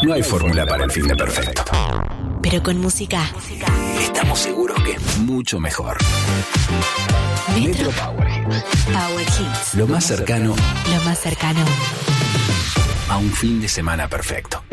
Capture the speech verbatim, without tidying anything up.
No hay fórmula para el fin de perfecto. Pero con música Estamos seguros que es mucho mejor. Metro, Metro Power Hits. Power Hits. Lo más cercano Lo más cercano a un fin de semana perfecto.